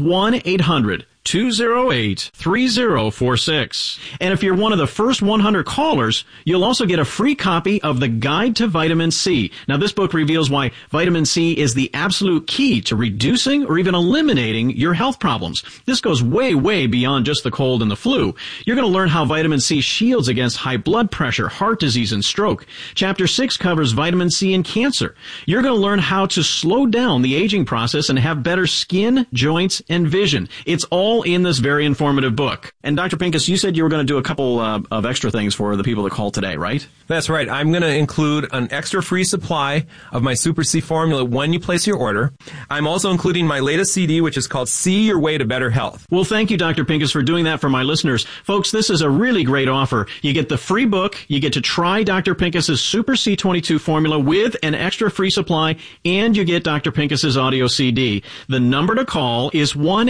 1-800-208-3046. And if you're one of the first 100 callers, you'll also get a free copy of the Guide to Vitamin C. Now, this book reveals why vitamin C is the absolute key to reducing or even eliminating your health problems. This goes way, way beyond just the cold and the flu. You're going to learn how vitamin C shields against high blood pressure, heart disease, and stroke. Chapter 6 covers vitamin C and cancer. You're going to learn how to slow down the aging process and have better skin, joints, and vision. It's all all in this very informative book. And Dr. Pincus, you said you were going to do a couple of extra things for the people that call today, right? That's right. I'm going to include an extra free supply of my Super C formula when you place your order. I'm also including my latest CD, which is called See Your Way to Better Health. Well, thank you, Dr. Pincus, for doing that for my listeners. Folks, this is a really great offer. You get the free book, you get to try Dr. Pincus's Super C22 formula with an extra free supply, and you get Dr. Pincus's audio CD. The number to call is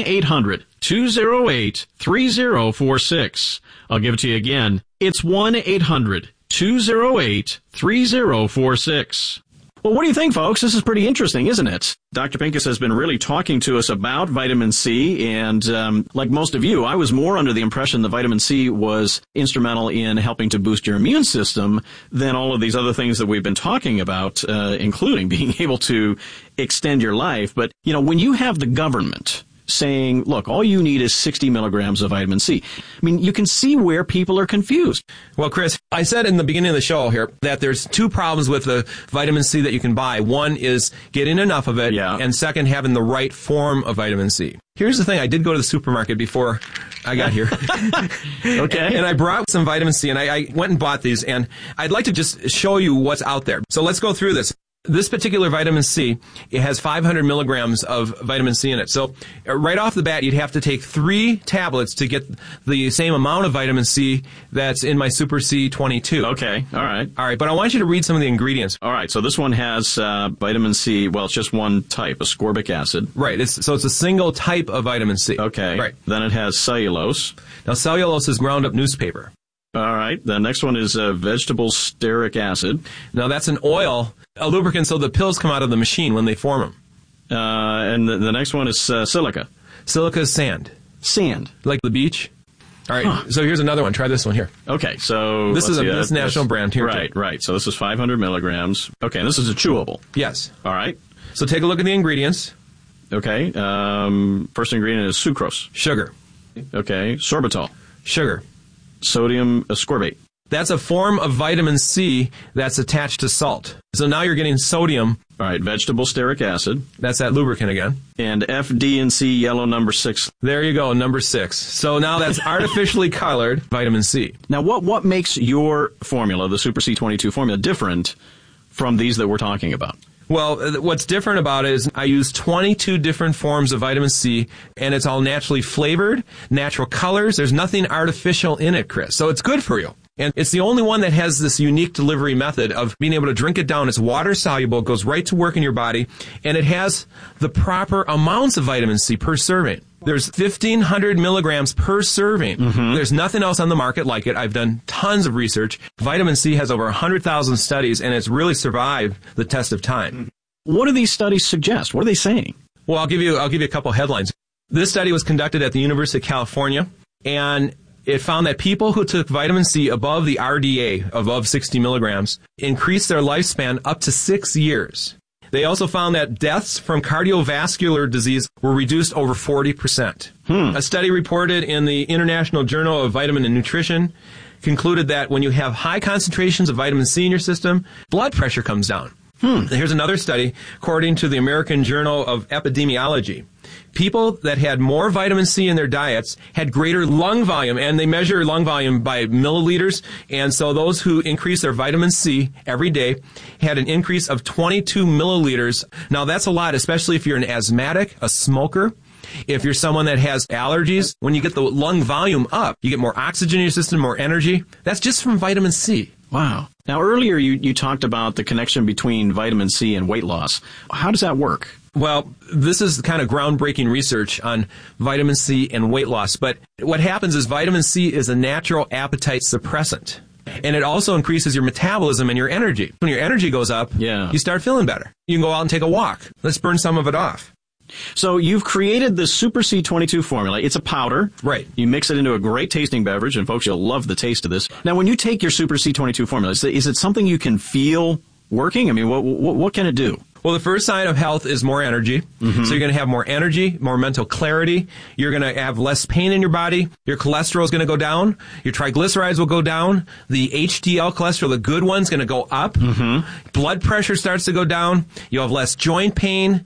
1-800-208-3046. I'll give it to you again. It's 1-800-208-3046. Well, what do you think, folks? This is pretty interesting, isn't it? Dr. Pincus has been really talking to us about vitamin C, and like most of you, I was more under the impression that vitamin C was instrumental in helping to boost your immune system than all of these other things that we've been talking about, including being able to extend your life. But, you know, when you have the government saying, look, all you need is 60 milligrams of vitamin C. I mean, you can see where people are confused. Well, Chris, I said in the beginning of the show here that there's two problems with the vitamin C that you can buy. One is getting enough of it, and second, having the right form of vitamin C. Here's the thing. I did go to the supermarket before I got here. Okay. And I brought some vitamin C, and I went and bought these, and I'd like to just show you what's out there. So let's go through this. This particular vitamin C, it has 500 milligrams of vitamin C in it. So right off the bat, you'd have to take 3 tablets to get the same amount of vitamin C that's in my Super C22. Okay, all right. All right, but I want you to read some of the ingredients. All right, so this one has vitamin C. Well, it's just one type, ascorbic acid. Right, so it's a single type of vitamin C. Okay. Right. Then it has cellulose. Now, cellulose is ground up newspaper. All right. The next one is vegetable stearic acid. Now, that's an oil, a lubricant, so the pills come out of the machine when they form them. And the next one is silica. Silica is sand. Sand. Like the beach? All right. So here's another one. Try this one here. Okay. So this is this national brand here. Right. So this is 500 milligrams. Okay. And this is a chewable. Yes. All right. So take a look at the ingredients. Okay. First ingredient is sucrose. Sugar. Okay. Sorbitol. Sugar. Sodium ascorbate. That's a form of vitamin C that's attached to salt. So now you're getting sodium. All right, vegetable stearic acid. That's that lubricant again. And FD&C yellow number 6. There you go, number 6. So now that's artificially colored vitamin C. Now, what makes your formula, the Super C22 formula, different from these that we're talking about? Well, what's different about it is I use 22 different forms of vitamin C, and it's all naturally flavored, natural colors. There's nothing artificial in it, Chris. So it's good for you. And it's the only one that has this unique delivery method of being able to drink it down. It's water soluble, it goes right to work in your body, and it has the proper amounts of vitamin C per serving. There's 1,500 milligrams per serving. Mm-hmm. There's nothing else on the market like it. I've done tons of research. Vitamin C has over 100,000 studies, and it's really survived the test of time. What do these studies suggest? What are they saying? Well, I'll give you a couple headlines. This study was conducted at the University of California, and it found that people who took vitamin C above the RDA, above 60 milligrams, increased their lifespan up to 6 years. They also found that deaths from cardiovascular disease were reduced over 40%. A study reported in the International Journal of Vitamin and Nutrition concluded that when you have high concentrations of vitamin C in your system, blood pressure comes down. Here's another study, according to the American Journal of Epidemiology. People that had more vitamin C in their diets had greater lung volume, and they measure lung volume by milliliters, and so those who increased their vitamin C every day had an increase of 22 milliliters. Now, that's a lot, especially if you're an asthmatic, a smoker. If you're someone that has allergies, when you get the lung volume up, you get more oxygen in your system, more energy. That's just from vitamin C. Wow. Now, earlier you talked about the connection between vitamin C and weight loss. How does that work? Well, this is kind of groundbreaking research on vitamin C and weight loss. But what happens is vitamin C is a natural appetite suppressant. And it also increases your metabolism and your energy. When your energy goes up, you start feeling better. You can go out and take a walk. Let's burn some of it off. So you've created the Super C22 formula. It's a powder. Right. You mix it into a great tasting beverage, and folks, you'll love the taste of this. Now, when you take your Super C22 formula, is it something you can feel working? I mean, what can it do? Well, the first sign of health is more energy. Mm-hmm. So you're going to have more energy, more mental clarity. You're going to have less pain in your body. Your cholesterol is going to go down. Your triglycerides will go down. The HDL cholesterol, the good one's going to go up. Mm-hmm. Blood pressure starts to go down. You'll have less joint pain.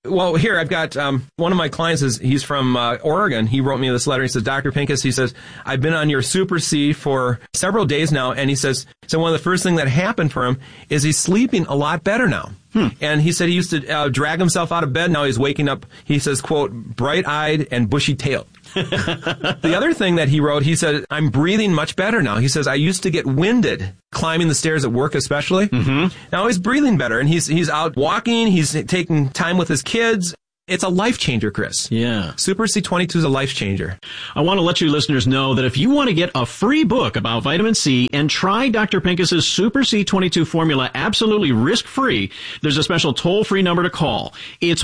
Well, here, I've got one of my clients, he's from Oregon. He wrote me this letter. He says, Dr. Pincus, he says, I've been on your Super C for several days now. And he says, so one of the first things that happened for him is he's sleeping a lot better now. And he said he used to drag himself out of bed. Now he's waking up, he says, quote, bright-eyed and bushy-tailed. The other thing that he wrote, he said, I'm breathing much better now. He says, I used to get winded climbing the stairs at work especially. Now he's breathing better, and he's out walking. He's taking time with his kids. It's a life changer, Chris. Yeah. Super C22 is a life changer. I want to let you listeners know that if you want to get a free book about vitamin C and try Dr. Pincus's Super C22 formula absolutely risk-free, there's a special toll-free number to call. It's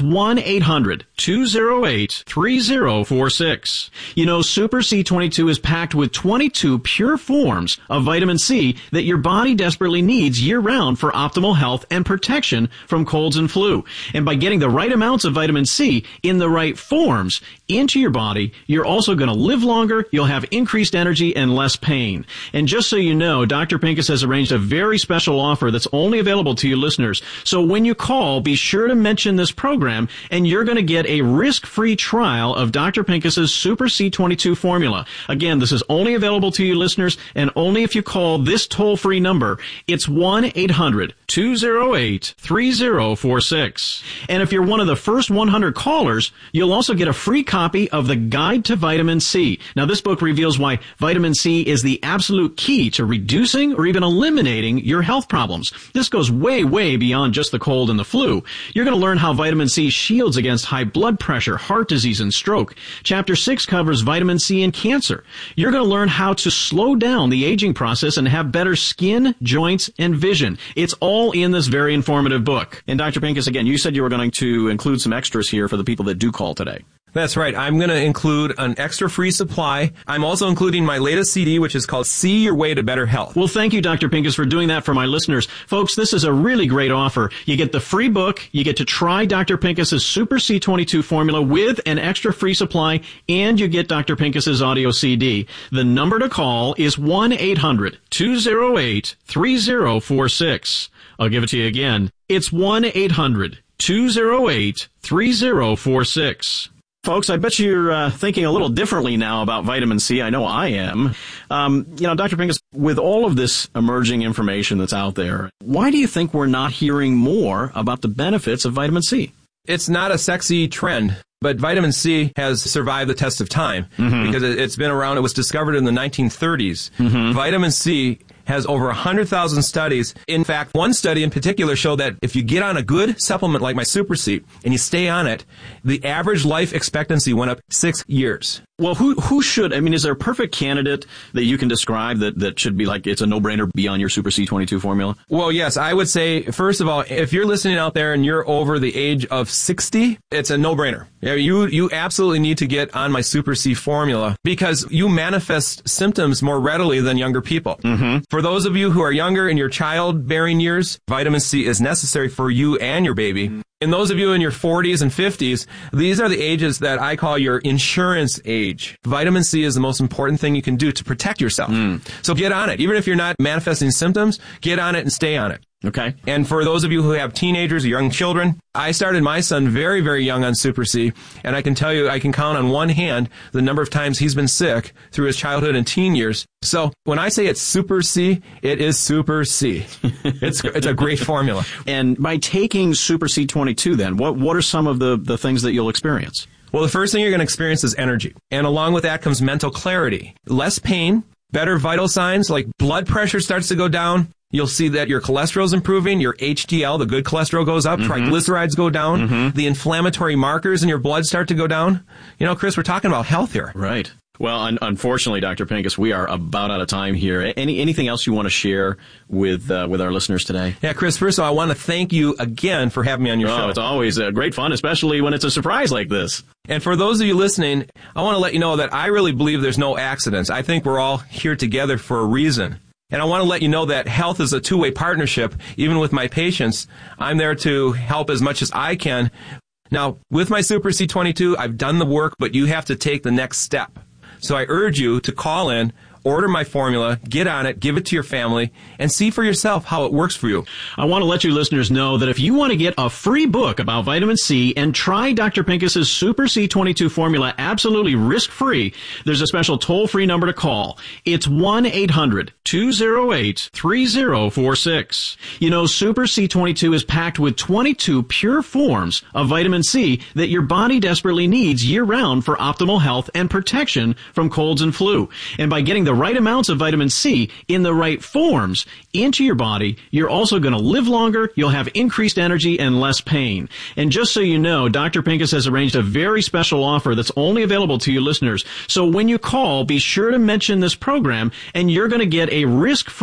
1-800-208-3046. You know, Super C22 is packed with 22 pure forms of vitamin C that your body desperately needs year-round for optimal health and protection from colds and flu. And by getting the right amounts of vitamin C in the right forms into your body, you're also going to live longer, you'll have increased energy and less pain. And just so you know, Dr. Pincus has arranged a very special offer that's only available to you listeners. So when you call, be sure to mention this program, and you're going to get a risk-free trial of Dr. Pincus's Super C22 formula. Again, this is only available to you listeners, and only if you call this toll-free number. It's 1-800-208-3046. And if you're one of the first 100 callers, you'll also get a free copy of the Guide to Vitamin C. Now, this book reveals why vitamin C is the absolute key to reducing or even eliminating your health problems. This goes way, way beyond just the cold and the flu. You're going to learn how vitamin C shields against high blood pressure, heart disease, and stroke. Chapter 6 covers vitamin C and cancer. You're going to learn how to slow down the aging process and have better skin, joints, and vision. It's all in this very informative book. And Dr. Pincus, again, you said you were going to include some extras here for the people that do call today. That's right. I'm going to include an extra free supply. I'm also including my latest CD, which is called See Your Way to Better Health. Well, thank you, Dr. Pincus, for doing that for my listeners. Folks, this is a really great offer. You get the free book, you get to try Dr. Pincus's Super C22 formula with an extra free supply, and you get Dr. Pincus's audio CD. The number to call is 1-800-208-3046. I'll give it to you again. It's 1-800-208-3046. Folks, I bet you're thinking a little differently now about vitamin C. I know I am. Dr. Pincus, with all of this emerging information that's out there, why do you think we're not hearing more about the benefits of vitamin C? It's not a sexy trend, but vitamin C has survived the test of time because it's been around. It was discovered in the 1930s. Vitamin C has over 100,000 studies. In fact, one study in particular showed that if you get on a good supplement like my Super C and you stay on it, the average life expectancy went up 6 years. Well, who should, is there a perfect candidate that you can describe that should be like, it's a no-brainer, be on your Super C22 formula? Well, yes, I would say, first of all, if you're listening out there and you're over the age of 60, it's a no-brainer. You absolutely need to get on my Super C formula because you manifest symptoms more readily than younger people. For those of you who are younger in your childbearing years, vitamin C is necessary for you and your baby. And those of you in your 40s and 50s, these are the ages that I call your insurance age. Vitamin C is the most important thing you can do to protect yourself. So get on it. Even if you're not manifesting symptoms, get on it and stay on it. Okay. And for those of you who have teenagers or young children, I started my son very, very young on Super C, and I can tell you I can count on one hand the number of times he's been sick through his childhood and teen years. So when I say it's Super C, it is Super C. It's a great formula. And by taking Super C22 then, what are some of the things that you'll experience? Well, the first thing you're going to experience is energy. And along with that comes mental clarity, less pain, better vital signs like blood pressure starts to go down. You'll see that your cholesterol is improving, your HDL, the good cholesterol, goes up, triglycerides go down, the inflammatory markers in your blood start to go down. You know, Chris, we're talking about health here. Right. Well, unfortunately, Dr. Pincus, we are about out of time here. Anything else you want to share with our listeners today? Yeah, Chris, first of all, I want to thank you again for having me on your show. It's always great fun, especially when it's a surprise like this. And for those of you listening, I want to let you know that I really believe there's no accidents. I think we're all here together for a reason. And I want to let you know that health is a two-way partnership. Even with my patients, I'm there to help as much as I can. Now, with my Super C22, I've done the work, but you have to take the next step. So I urge you to call in Order my formula, get on it, give it to your family, and see for yourself how it works for you. I want to let you listeners know that if you want to get a free book about vitamin C and try Dr. Pincus's Super C22 formula absolutely risk-free, there's a special toll-free number to call. It's 1-800-208-3046. You know, Super C22 is packed with 22 pure forms of vitamin C that your body desperately needs year-round for optimal health and protection from colds and flu. And by getting the right amounts of vitamin C in the right forms into your body, you're also going to live longer, you'll have increased energy and less pain. And just so you know, Dr. Pincus has arranged a very special offer that's only available to you listeners. So when you call, be sure to mention this program, and you're going to get a risk-free